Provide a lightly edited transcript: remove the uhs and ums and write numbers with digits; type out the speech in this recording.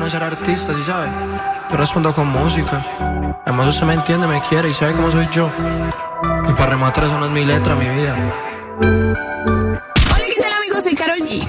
no ser artista, ¿sí sabes? Yo respondo con música. Además usted me entiende, me quiere y sabe cómo soy yo. Y para rematar eso no es mi letra, mi vida. Hola, ¿qué tal amigos? Soy Karol G.